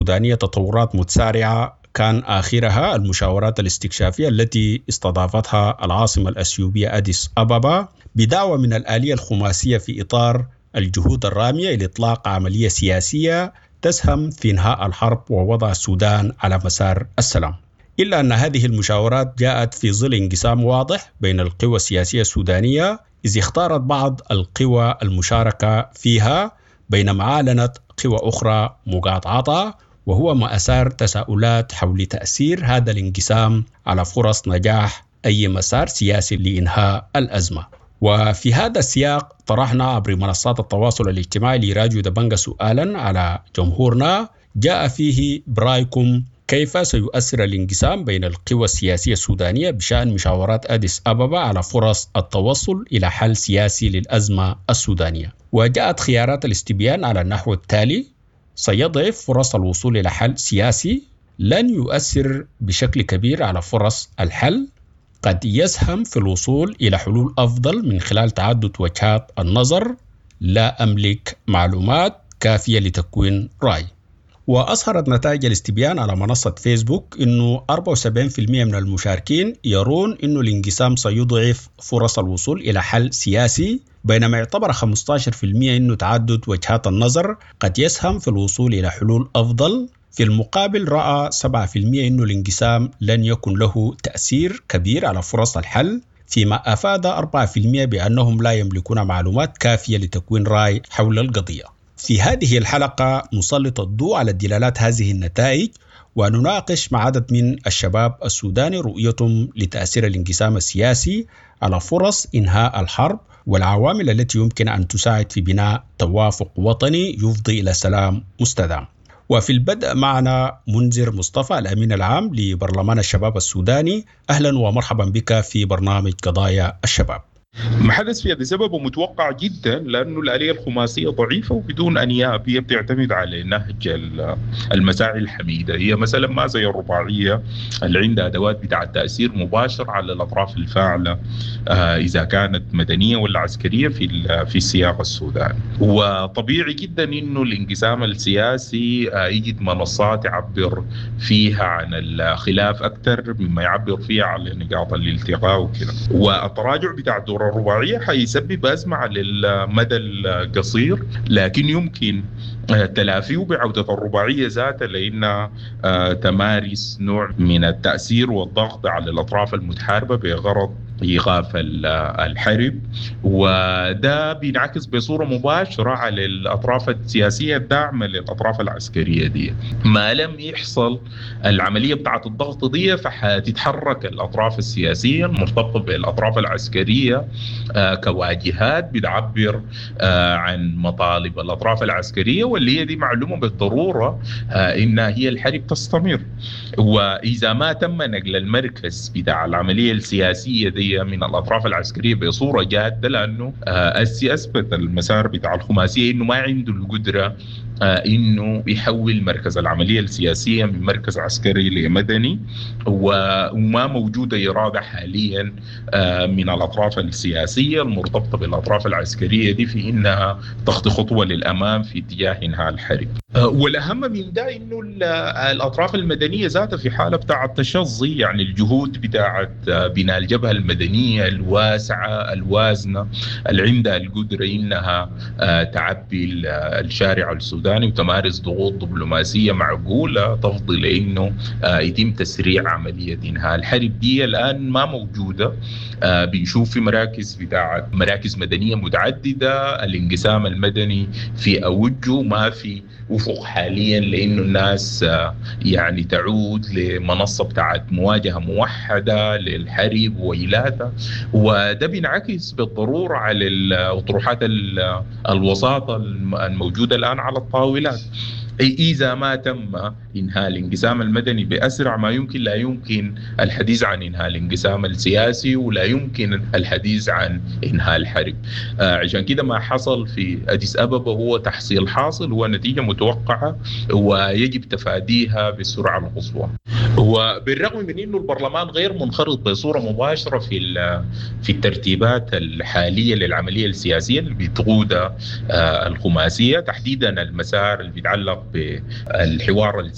السودانية تطورات متسارعة، كان آخرها المشاورات الاستكشافية التي استضافتها العاصمة الأثيوبية أديس أبابا بدعوة من الآلية الخماسية في إطار الجهود الرامية لإطلاق عملية سياسية تسهم في إنهاء الحرب ووضع السودان على مسار السلام. إلا أن هذه المشاورات جاءت في ظل انقسام واضح بين القوى السياسية السودانية، إذ اختارت بعض القوى المشاركة فيها بينما أعلنت قوى أخرى مقاطعتها، وهو ما أثار تساؤلات حول تأثير هذا الانقسام على فرص نجاح أي مسار سياسي لإنهاء الأزمة. وفي هذا السياق طرحنا عبر منصات التواصل الاجتماعي لراجو دبنجة سؤالا على جمهورنا جاء فيه برأيكم كيف سيؤثر الانقسام بين القوى السياسية السودانية بشأن مشاورات أديس أبابا على فرص التوصل إلى حل سياسي للأزمة السودانية. وجاءت خيارات الاستبيان على النحو التالي: سيضعف فرص الوصول إلى حل سياسي، لن يؤثر بشكل كبير على فرص الحل، قد يسهم في الوصول إلى حلول أفضل من خلال تعدد وجهات النظر، لا أملك معلومات كافية لتكوين رأي. وأظهرت نتائج الاستبيان على منصة فيسبوك أنه 74% من المشاركين يرون أنه الانقسام سيضعف فرص الوصول إلى حل سياسي، بينما يعتبر 15% أنه تعدد وجهات النظر قد يسهم في الوصول إلى حلول أفضل. في المقابل رأى 7% أنه الانقسام لن يكن له تأثير كبير على فرص الحل، فيما أفاد 4% بأنهم لا يملكون معلومات كافية لتكوين رأي حول القضية. في هذه الحلقة نسلط الضوء على دلالات هذه النتائج، ونناقش مع عدد من الشباب السوداني رؤيتهم لتأثير الانقسام السياسي على فرص إنهاء الحرب والعوامل التي يمكن أن تساعد في بناء توافق وطني يفضي إلى سلام مستدام. وفي البدء معنا منذر مصطفى الأمين العام لبرلمان الشباب السوداني. أهلا ومرحبا بك في برنامج قضايا الشباب. ما حدث في أديس أبابا متوقع جدا، لأنه الآلية الخماسية ضعيفة وبدون أنياب، هي بتعتمد على نهج المساعي الحميدة. هي مثلا ما زي الرباعية اللي عندها أدوات بتاع تأثير مباشر على الأطراف الفاعلة إذا كانت مدنية ولا عسكرية في السياق السوداني. وطبيعي جدا إنه الانقسام السياسي يجد منصات يعبر فيها عن الخلاف أكثر مما يعبر فيها على نقاط الالتقاء وكذا. والتراجع بتاع الدورة الرباعية حيسبب أزمة على المدى القصير، لكن يمكن تلافيه بعودة الرباعية ذاتها لأنها تمارس نوع من التأثير والضغط على الأطراف المتحاربة بغرض إيقاف الحرب، وده بينعكس بصورة مباشرة على الأطراف السياسية الداعمة للأطراف العسكرية دي. ما لم يحصل العملية بتاعت الضغط دي فحتتحرك الأطراف السياسية المرتبطة بالأطراف العسكرية كواجهات بتعبر عن مطالب الأطراف العسكرية، واللي هي دي معلومة بالضرورة إنها هي الحرب تستمر. وإذا ما تم نقل المركز بتاع العملية السياسية دي من الأطراف العسكرية بصورة جادة، لأنه أثبت المسار بتاع الخماسية إنه ما عنده القدرة إنه يحول مركز العملية السياسية من مركز عسكري لمدني، وما موجودة إرادة حاليا من الأطراف السياسية المرتبطة بالأطراف العسكرية دي في إنها تخطي خطوة للأمام في اتجاه إنهاء الحرب. والأهم من ده إنه الأطراف المدنية ذاتها في حالة بتاع التشظي، يعني الجهود بتاعت بناء الجبهة المدنية الواسعة الوازنة اللي عندها القدرة إنها تعبي الشارع السوداني وتمارس ضغوط دبلوماسية معقولة تفضي لأنه يتم تسريع عملية إنهاء الحرب دي، الآن ما موجودة. بنشوف في مراكز مدنية متعددة، الانقسام المدني في أوجه، ما في أفق حاليا لأنه الناس يعني تعود لمنصة بتاعت مواجهة موحدة للحرب وإلاتها، وده بينعكس بالضرورة على الأطروحات الوساطة الموجودة الآن على الطاولات. إذا ما تم إنهاء الانقسام المدني بأسرع ما يمكن، لا يمكن الحديث عن إنهاء الانقسام السياسي، ولا يمكن الحديث عن إنهاء الحرب. عشان كده ما حصل في أديس أبابا هو تحصيل حاصل، هو نتيجة متوقعة ويجب تفاديها بالسرعة القصوى. وبالرغم من إنه البرلمان غير منخرط بصورة مباشرة في الترتيبات الحالية للعملية السياسية اللي بتقودها الخماسية، تحديدا المسار اللي بيتعلق بالحوار